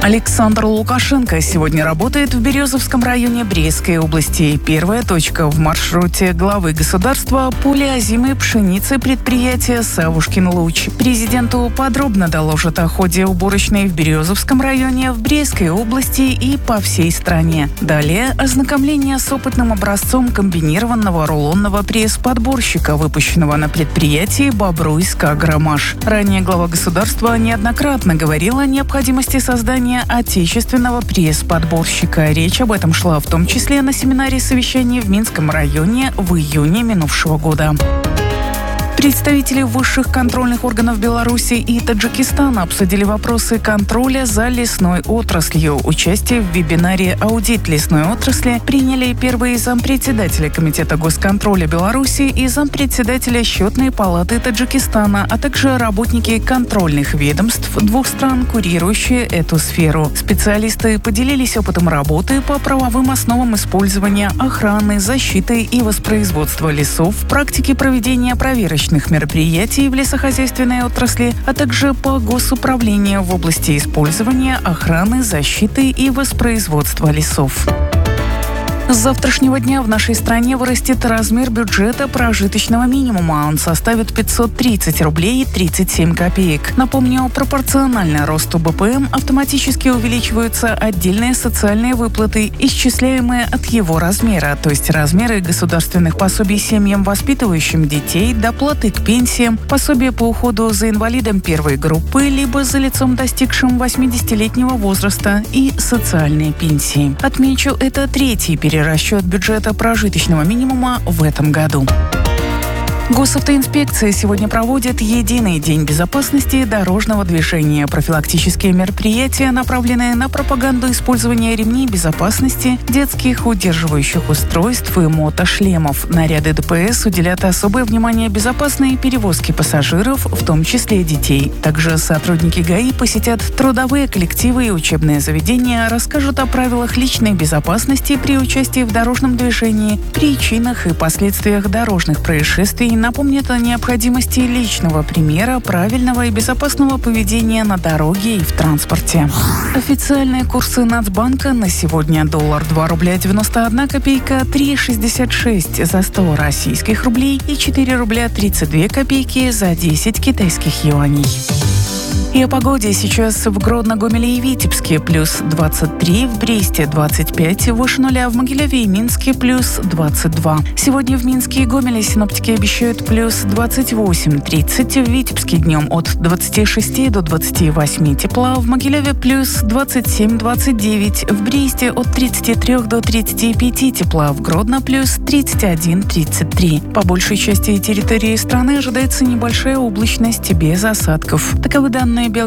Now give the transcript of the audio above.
Александр Лукашенко сегодня работает в Березовском районе Брестской области. Первая точка в маршруте главы государства – поле озимой пшеницы предприятия «Савушкин Луч». Президенту подробно доложат о ходе уборочной в Березовском районе, в Брестской области и по всей стране. Далее ознакомление с опытным образцом комбинированного рулонного пресс-подборщика, выпущенного на предприятии «Бобруйск Агромаш». Ранее глава государства неоднократно говорил о необходимости создания отечественного пресс-подборщика. Речь об этом шла в том числе на семинаре совещания в Минском районе в июне минувшего года. Представители высших контрольных органов Беларуси и Таджикистана обсудили вопросы контроля за лесной отраслью. Участие в вебинаре «Аудит лесной отрасли» приняли первые зампредседателя Комитета госконтроля Беларуси и зампредседателя Счетной палаты Таджикистана, а также работники контрольных ведомств двух стран, курирующие эту сферу. Специалисты поделились опытом работы по правовым основам использования, охраны, защиты и воспроизводства лесов, практики проведения проверочных мероприятий в лесохозяйственной отрасли, а также по госуправлению в области использования, охраны, защиты и воспроизводства лесов. С завтрашнего дня в нашей стране вырастет размер бюджета прожиточного минимума. Он составит 530 рублей и 37 копеек. Напомню, пропорционально росту БПМ автоматически увеличиваются отдельные социальные выплаты, исчисляемые от его размера, то есть размеры государственных пособий семьям, воспитывающим детей, доплаты к пенсиям, пособия по уходу за инвалидом первой группы, либо за лицом, достигшим 80-летнего возраста, и социальные пенсии. Отмечу, это третий перерасчет бюджета прожиточного минимума в этом году. Госавтоинспекция сегодня проводит единый день безопасности дорожного движения. Профилактические мероприятия, направленные на пропаганду использования ремней безопасности, детских удерживающих устройств и мотошлемов. Наряды ДПС уделят особое внимание безопасной перевозке пассажиров, в том числе детей. Также сотрудники ГАИ посетят трудовые коллективы и учебные заведения, расскажут о правилах личной безопасности при участии в дорожном движении, причинах и последствиях дорожных происшествий, напомнит о необходимости личного примера, правильного и безопасного поведения на дороге и в транспорте. Официальные курсы Нацбанка на сегодня: доллар 2 рубля 91 копейка, 3,66 за 100 российских рублей и 4 рубля 32 копейки за 10 китайских юаней. И о погоде. Сейчас в Гродно, Гомеле и Витебске плюс 23, в Бресте 25, выше нуля в Могилеве и Минске плюс 22. Сегодня в Минске и Гомеле синоптики обещают плюс 28-30, в Витебске днем от 26 до 28 тепла, в Могилеве плюс 27-29, в Бресте от 33 до 35 тепла, в Гродно плюс 31-33. По большей части территории страны ожидается небольшая облачность без осадков. Таковы данные